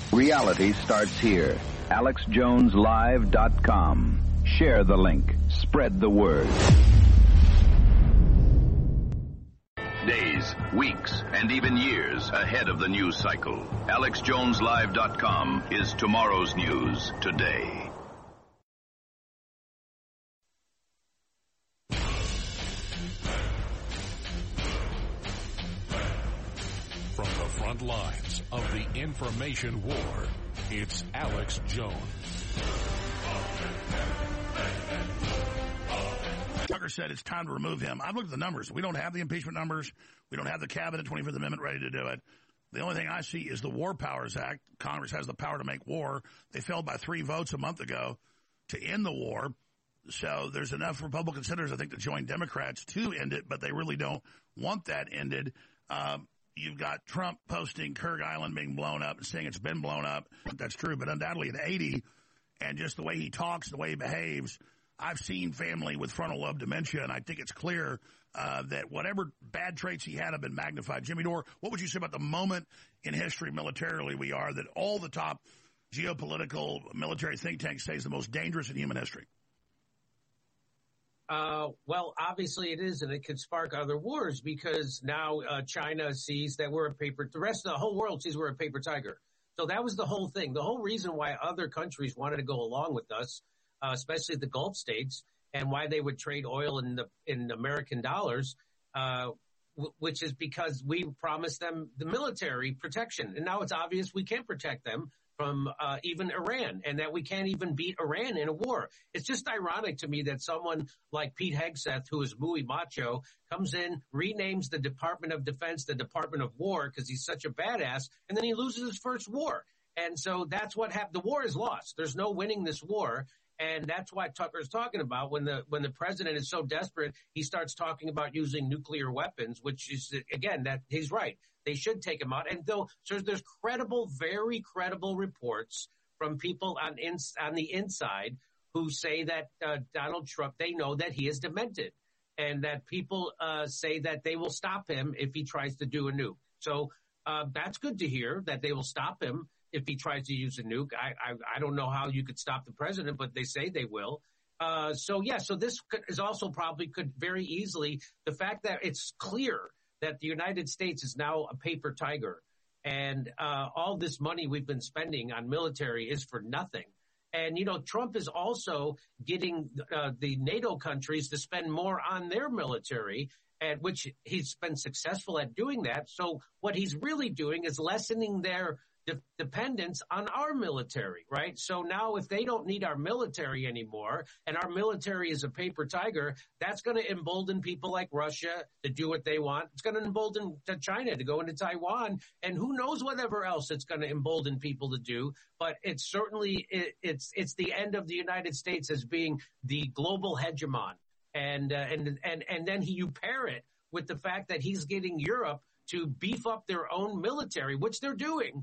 Reality starts here. AlexJonesLive.com. Share the link. Spread the word. Days, weeks, and even years ahead of the news cycle. AlexJonesLive.com is tomorrow's news today. From the front lines of the information war, it's Alex Jones. Tucker said it's time to remove him. I've looked at the numbers. We don't have the impeachment numbers. We don't have the cabinet 25th Amendment ready to do it. The only thing I see is the War Powers Act. Congress has the power to make war. They failed by 3 votes a month ago to end the war. So there's enough Republican senators, I think, to join Democrats to end it, but they really don't want that ended. You've got Trump posting Kyrgyz Island being blown up and saying it's been blown up. That's true, but undoubtedly at 80, and just the way he talks, the way he behaves, I've seen family with frontal lobe dementia, and I think it's clear that whatever bad traits he had have been magnified. Jimmy Dore, what would you say about the moment in history militarily we are that all the top geopolitical military think tanks say is the most dangerous in human history? Well, obviously it is, and it could spark other wars because now China sees that we're a paper. The rest of the whole world sees we're a paper tiger. So that was the whole thing. The whole reason why other countries wanted to go along with us, especially the Gulf states, and why they would trade oil in American dollars, which is because we promised them the military protection. And now it's obvious we can't protect them from even Iran, and that we can't even beat Iran in a war. It's just ironic to me that someone like Pete Hegseth, who is muy macho, comes in, renames the Department of Defense the Department of War because he's such a badass, and then he loses his first war. And so that's what happened. The war is lost. There's no winning this war. And that's why Tucker's talking about when the president is so desperate, he starts talking about using nuclear weapons, which is, again, that he's right. They should take him out. And though so there's credible, very credible reports from people on the inside who say that Donald Trump, they know that he is demented, and that people say that they will stop him if he tries to do a nuke. So that's good to hear that they will stop him if he tries to use a nuke. I don't know how you could stop the president, but they say they will. So this is also probably could very easily, the fact that it's clear that the United States is now a paper tiger, and all this money we've been spending on military is for nothing. And, Trump is also getting the NATO countries to spend more on their military, at which he's been successful at doing that. So what he's really doing is lessening their dependence on our military, right? So now if they don't need our military anymore, and our military is a paper tiger, that's going to embolden people like Russia to do what they want. It's going to embolden China to go into Taiwan, and who knows whatever else it's going to embolden people to do. But it's certainly it's the end of the United States as being the global hegemon, and then you pair it with the fact that he's getting Europe to beef up their own military, which they're doing.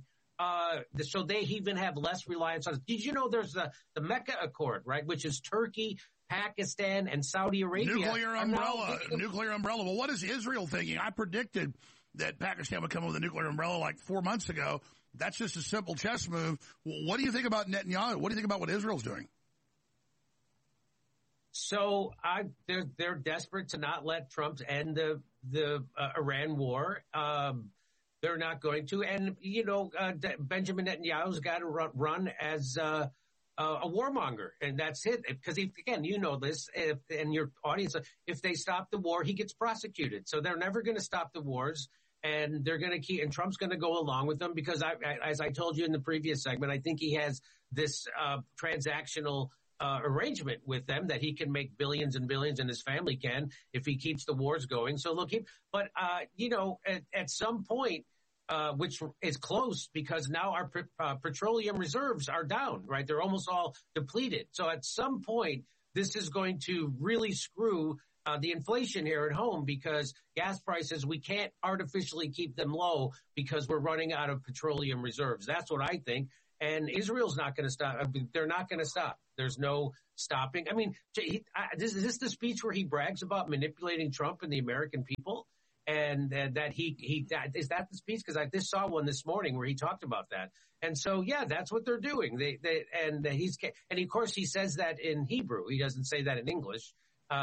So they even have less reliance on it. Did you know there's the Mecca Accord, right, which is Turkey, Pakistan, and Saudi Arabia? Nuclear umbrella. Well, what is Israel thinking? I predicted that Pakistan would come up with a nuclear umbrella like 4 months ago. That's just a simple chess move. What do you think about Netanyahu? What do you think about what Israel's doing? So they're desperate to not let Trump end the Iran war. They're not going to. And, Benjamin Netanyahu's got to run as a warmonger. And that's it. Because, again, you know this, and your audience, if they stop the war, he gets prosecuted. So they're never going to stop the wars. And they're going to keep, and Trump's going to go along with them because, as I told you in the previous segment, I think he has this transactional arrangement with them that he can make billions and billions, and his family can, if he keeps the wars going. So they'll keep, but at some point, which is close because now our petroleum reserves are down, right? They're almost all depleted. So at some point, this is going to really screw the inflation here at home because gas prices, we can't artificially keep them low because we're running out of petroleum reserves. That's what I think. And Israel's not going to stop. They're not going to stop. There's no stopping. I mean, is this the speech where he brags about manipulating Trump and the American people? and that is that the speech? Because I just saw one this morning where he talked about that. And so, yeah, that's what they're doing. And of course he says that in Hebrew. He doesn't say that in English.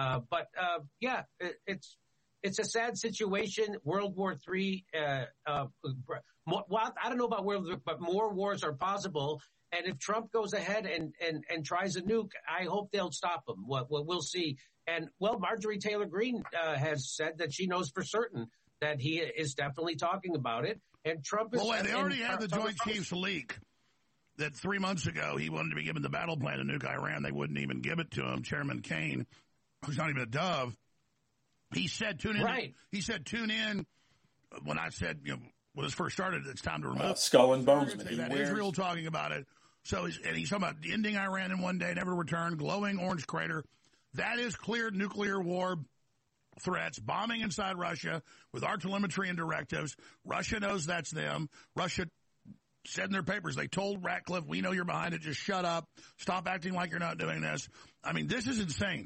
It's a sad situation. World War III. I don't know about World War, but more wars are possible. And if Trump goes ahead and tries a nuke, I hope they'll stop him. We'll see. And Marjorie Taylor Greene has said that she knows for certain that he is definitely talking about it. And Trump is. Well, they already had the Joint Chiefs leak that 3 months ago he wanted to be given the battle plan to nuke Iran. They wouldn't even give it to him. Chairman Kaine, who's not even a dove, he said, "Tune in." Right. He said, "Tune in." When I said, when this first started, it's time to remove Skull and Bones. Israel talking about it. So he's talking about ending Iran in one day, never return, glowing orange crater. That is cleared nuclear war threats, bombing inside Russia with our telemetry and directives. Russia knows that's them. Russia said in their papers, they told Ratcliffe, we know you're behind it, just shut up. Stop acting like you're not doing this. I mean, this is insane.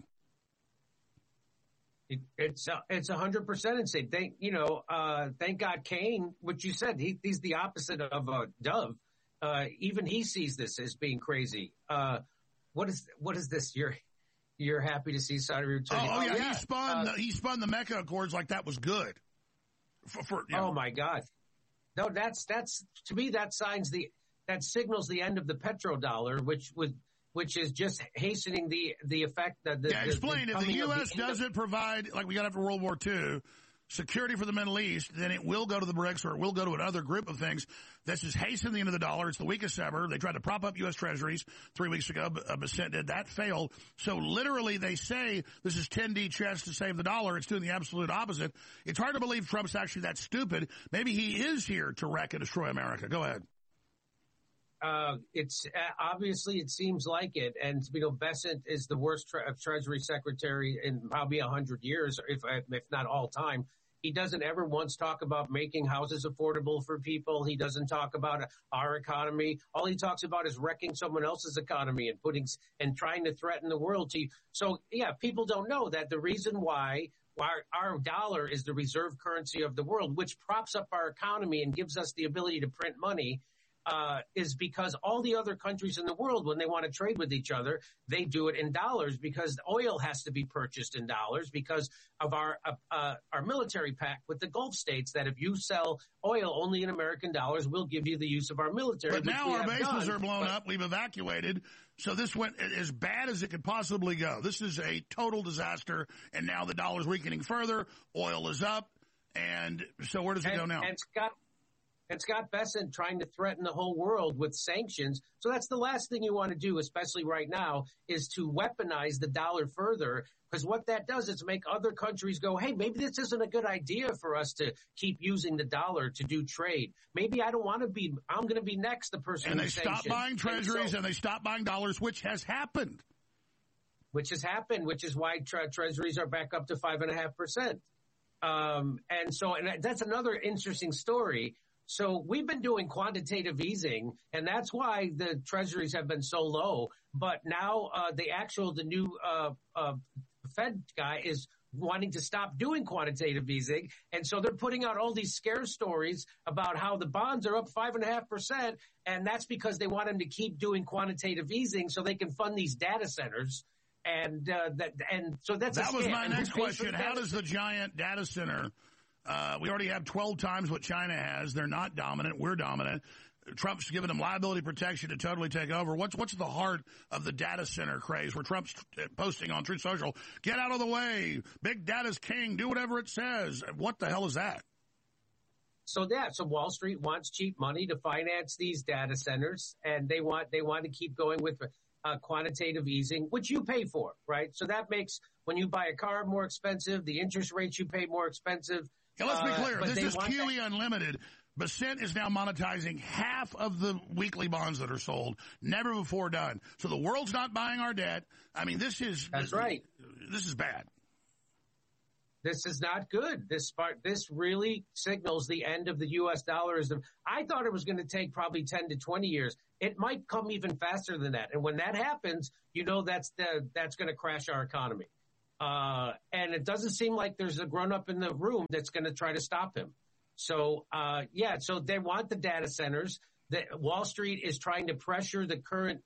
It's 100% insane. Thank God Kaine, what you said, he's the opposite of a dove. Even he sees this as being crazy. What is this? You're happy to see Saudi returning? Oh yeah. He spun the Mecca Accords like that was good. Oh my God. No, that's to me that signals the end of the petrodollar, which is just hastening the effect that explain if the U.S. doesn't provide, like we got after World War II, security for the Middle East, then it will go to the BRICS or it will go to another group of things. This is hastening the end of the dollar. It's the weakest ever. They tried to prop up U.S. Treasuries 3 weeks ago. Bissett did. That failed. So literally they say this is 10D chess to save the dollar. It's doing the absolute opposite. It's hard to believe Trump's actually that stupid. Maybe he is here to wreck and destroy America. Go ahead. It's obviously it seems like it, and Bessent is the worst Treasury Secretary in probably 100 years, if not all time. He doesn't ever once talk about making houses affordable for people. He doesn't talk about our economy. All he talks about is wrecking someone else's economy and trying to threaten the world. So yeah, people don't know that the reason why our dollar is the reserve currency of the world, which props up our economy and gives us the ability to print money. Is because all the other countries in the world, when they want to trade with each other, they do it in dollars because oil has to be purchased in dollars because of our military pact with the Gulf states that if you sell oil only in American dollars, we'll give you the use of our military. But now our bases are blown up. We've evacuated. So this went as bad as it could possibly go. This is a total disaster. And now the dollar's weakening further. Oil is up. And so where does it go now? And Scott Bessent trying to threaten the whole world with sanctions. So that's the last thing you want to do, especially right now, is to weaponize the dollar further. Because what that does is make other countries go, hey, maybe this isn't a good idea for us to keep using the dollar to do trade. Maybe I'm going to be next, the person and they stop buying treasuries and they stop buying dollars, which has happened. Which is why treasuries are back up to 5.5%. And that's another interesting story. So we've been doing quantitative easing, and that's why the treasuries have been so low. But now the new Fed guy is wanting to stop doing quantitative easing. And so they're putting out all these scare stories about how the bonds are up 5.5%. And that's because they want him to keep doing quantitative easing so they can fund these data centers. That was my next question. How does the giant data center we already have 12 times what China has. They're not dominant. We're dominant. Trump's giving them liability protection to totally take over. What's the heart of the data center craze where Trump's posting on Truth Social, get out of the way, big data's king, do whatever it says? What the hell is that? So Wall Street wants cheap money to finance these data centers, and they want to keep going with quantitative easing, which you pay for, right? So that makes when you buy a car more expensive, the interest rates you pay more expensive. Yeah, let's be clear. This is QE Unlimited. Bissett is now monetizing half of the weekly bonds that are sold. Never before done. So the world's not buying our debt. I mean, that's right. This is bad. This is not good. This really signals the end of the U.S. dollarism. I thought it was going to take probably 10 to 20 years. It might come even faster than that. And when that happens, that's going to crash our economy. And it doesn't seem like there's a grown-up in the room that's going to try to stop him. So, so they want the data centers. Wall Street is trying to pressure the current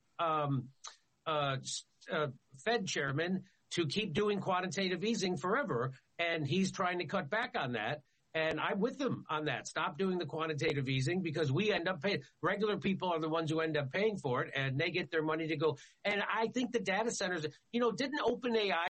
Fed chairman to keep doing quantitative easing forever, and he's trying to cut back on that. And I'm with them on that. Stop doing the quantitative easing because we end up paying. Regular people are the ones who end up paying for it, and they get their money to go. And I think the data centers, didn't OpenAI